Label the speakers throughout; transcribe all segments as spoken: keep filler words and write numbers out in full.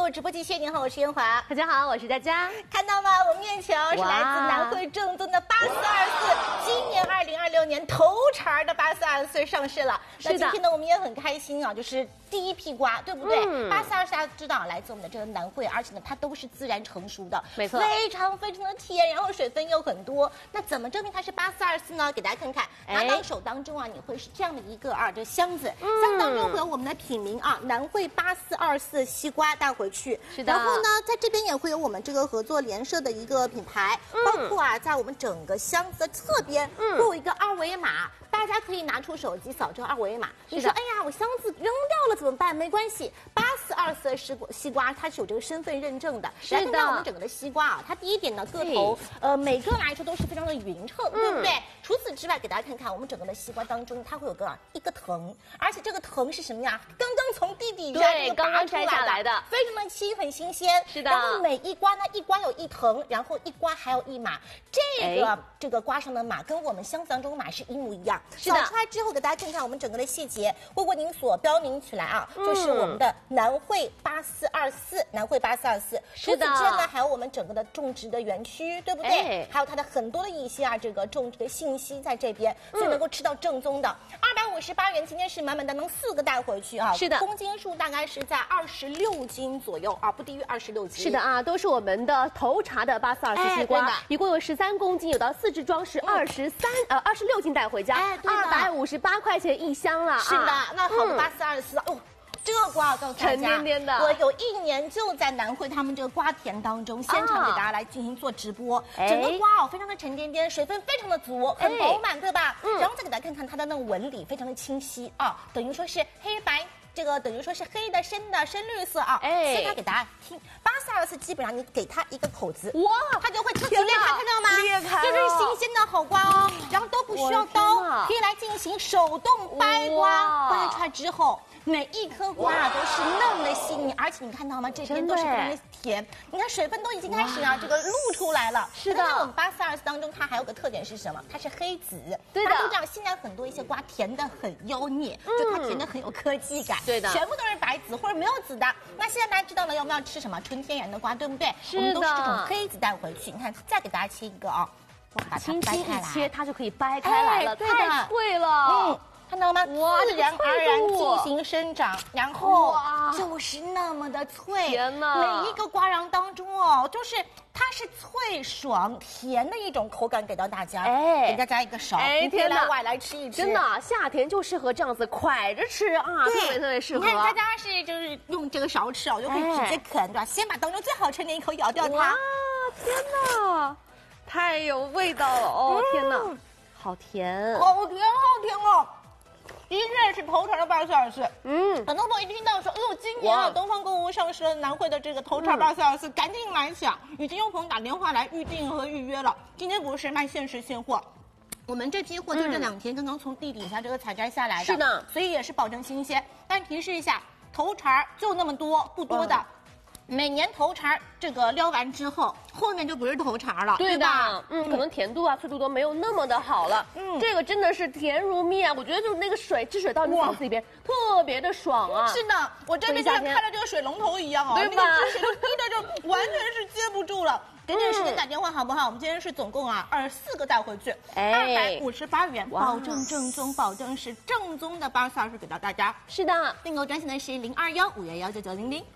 Speaker 1: 入直播间，您好，我是烟华。
Speaker 2: 大家好，我是佳佳。
Speaker 1: 看到吗？我面前是来自南汇正宗的八四二四，今年二零二六年头茬的八四二四上市了。那今天呢，我们也很开心啊，就是第一批瓜，对不对？八四二四大家知道，来自我们的这个南汇，而且呢，它都是自然成熟的，
Speaker 2: 没错，
Speaker 1: 非常非常的甜，然后水分又很多。那怎么证明它是八四二四呢？给大家看看，拿到手当中啊，你会是这样的一个啊，这箱子，箱子当中会有我们的品名啊，南汇八四二四西瓜带回去。
Speaker 2: 是的。
Speaker 1: 然后呢，在这边也会有我们这个合作联社的一个品牌，嗯、包括啊，在我们整个箱子的侧边会有一个二维码。嗯，大家可以拿出手机扫这个二维码。你说，哎呀，我箱子扔掉了怎么办？没关系，八四二四的西瓜西瓜它是有这个身份认证的。
Speaker 2: 是的。
Speaker 1: 来看看我们整个的西瓜啊，它第一点呢，个头呃每个来说都是非常的匀称，嗯、对不对？除此之外，给大家看看我们整个的西瓜当中，它会有个一个藤，而且这个藤是什么呀？刚刚从地底下
Speaker 2: 对刚刚摘下来的，
Speaker 1: 非常的轻，很新鲜。
Speaker 2: 是的。
Speaker 1: 然后每一瓜呢，一瓜有一藤，然后一瓜还有一码，这个、哎、这个瓜上的码跟我们箱子当中码是一模一样。
Speaker 2: 是的。
Speaker 1: 扫出来之后，给大家看看我们整个的细节，会为您所标明起来啊，嗯、就是我们的南汇八四二四，南汇八四二四。
Speaker 2: 是的。
Speaker 1: 除此之外呢，还有我们整个的种植的园区，对不对？哎、还有它的很多的一些啊，这个种植的信息在这边，所以能够吃到正宗的。二百五十八元，今天是满满当当四个带回去啊。
Speaker 2: 是的。
Speaker 1: 公斤数大概是在二十六斤左右啊，不低于二十六斤。
Speaker 2: 是的啊，都是我们的头茬的八四二四西瓜，哎、一共有十三公斤，有到四只装是二十三呃二十六斤带回家，二百五十八块钱一箱了啊。
Speaker 1: 是的，那好的八四二四哦。这个瓜我告诉大家，
Speaker 2: 沉甸甸的。
Speaker 1: 我有一年就在南汇他们这个瓜田当中，现场给大家来进行做直播。啊、整个瓜哦，非常的沉甸甸，水分非常的足，很饱满，对吧？嗯。然后再给大家看看它的那个纹理，非常的清晰啊，等于说是黑白。这个等于说是黑的、深的、深绿色啊，哎，所以它给大家听，八四二四基本上你给它一个口子，哇，它就会自己裂开，看到吗？
Speaker 2: 裂开，
Speaker 1: 这就是新鲜的好瓜哦，然后都不需要刀，可以来进行手动掰瓜，掰出来之后。每一颗瓜啊都是嫩的细腻，而且你看到吗？这边都是非常的甜。你看水分都已经开始啊，这个露出来了。
Speaker 2: 是的。
Speaker 1: 那我们八四二四当中，它还有个特点是什么？它是黑籽。
Speaker 2: 对的。
Speaker 1: 大家都知道，现在很多一些瓜甜的很妖孽，嗯、就它甜的很有科技感。
Speaker 2: 对的。
Speaker 1: 全部都是白籽或者没有籽的。那现在大家知道了要不要吃什么纯天然的瓜，对不对？
Speaker 2: 是的。
Speaker 1: 我们都是这种黑籽带回去。你看，再给大家切一个啊，
Speaker 2: 哇，把它掰开来，轻轻一切它就可以掰开来了，
Speaker 1: 哎、
Speaker 2: 太脆了。嗯。
Speaker 1: 看到吗？自然而然进行生长，然后就是那么的脆。
Speaker 2: 天哪！
Speaker 1: 每一个瓜瓤当中哦，就是它是脆爽甜的一种口感给到大家。哎，给大家一个勺，
Speaker 2: 哎，天哪，
Speaker 1: 外来吃一吃。
Speaker 2: 真的，夏天就适合这样子蒯着吃啊，特别特别适合。
Speaker 1: 你看大家是就是用这个勺吃哦，就可以直接啃，对吧？先把当中最好吃的一口咬掉它。
Speaker 2: 哇，天哪，太有味道了哦！天哪，好甜，
Speaker 1: 好甜，好甜哦！的确是头茬的八四二四，嗯，很多朋友一听到说，哎呦，今年啊，东方购物上市了南汇的这个头茬八四二四，赶紧来抢！已经有朋友打电话来预定和预约了。今天不是卖限时现货，我们这批货就这两天刚刚从地底下这个采摘下来的，
Speaker 2: 是的，
Speaker 1: 所以也是保证新鲜。但提示一下，头茬就那么多，不多的。嗯每年头茬这个撩完之后，后面就不是头茬了，
Speaker 2: 对吧？嗯，可能甜度啊、脆度都没有那么的好了。嗯，这个真的是甜如蜜啊！我觉得就是那个水汁水到你嗓子里边，特别的爽啊！
Speaker 1: 是的，我这边就像开了这个水龙头一样哦，
Speaker 2: 对吧？
Speaker 1: 那个汁水都滴的就完全是接不住了。给点时间打电话好不好？我们今天是总共啊二十四个带回去，二百五十八元，保证正宗，保证是正宗的八四二四给到大家。
Speaker 2: 是的，
Speaker 1: 订购专线呢是零二幺五幺幺九九零零。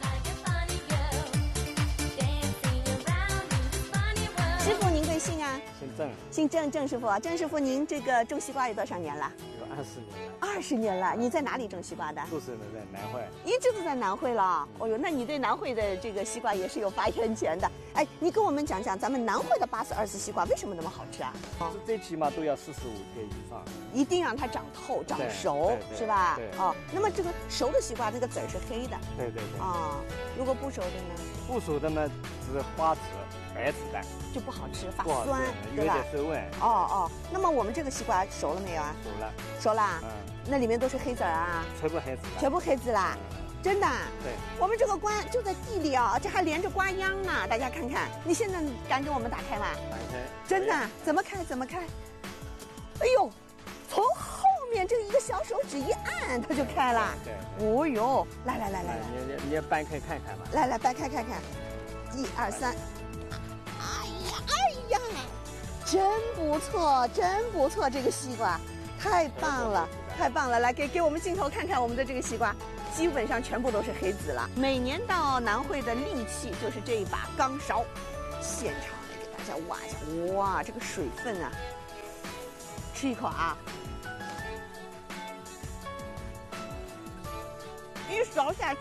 Speaker 3: 师傅，您贵姓啊？
Speaker 4: 姓郑。
Speaker 3: 姓郑，郑师傅啊，郑师傅，您这个种西瓜有多少年了？
Speaker 4: 有二十年了。
Speaker 3: 二十年了，你在哪里种西瓜的？
Speaker 4: 就是在南汇。
Speaker 3: 一直都在南汇了。哦呦，那你对南汇的这个西瓜也是有发言权的。哎，你跟我们讲讲，咱们南汇的八四二四西瓜为什么那么好吃啊？
Speaker 4: 哦，最起码都要四十五天以上，
Speaker 3: 一定让它长透、长熟，是吧？
Speaker 4: 对。
Speaker 3: 哦，那么这个熟的西瓜，那个籽儿是黑的。
Speaker 4: 对对对。
Speaker 3: 啊，如果不熟的呢？
Speaker 4: 不熟的呢，只是花籽。白子弹
Speaker 3: 就不好吃，发酸，对吧？
Speaker 4: 有点酸味。
Speaker 3: 哦哦，那么我们这个西瓜熟了没有啊？
Speaker 4: 熟了，
Speaker 3: 熟了。嗯，那里面都是黑籽啊？
Speaker 4: 全部黑籽。
Speaker 3: 全部黑籽啦，真的。
Speaker 4: 对，
Speaker 3: 我们这个瓜就在地里啊，这还连着瓜秧呢，大家看看。你现在敢给我们打开吗？
Speaker 4: 打开。
Speaker 3: 真的？怎么开？怎么开？哎呦，从后便，这个一个小手指一按，它就开了。
Speaker 4: 对。
Speaker 3: 哦呦，来来来来来，
Speaker 4: 你你你也掰开看看吧。
Speaker 3: 来来掰开看看，一二三。哎呀哎呀，真不错，真不错，这个西瓜太棒了，太棒了！来给给我们镜头看看我们的这个西瓜。基本上全部都是黑籽了。每年到南汇的利器就是这一把钢勺，现场来给大家挖一下。哇，这个水分啊！吃一口啊，一勺下去，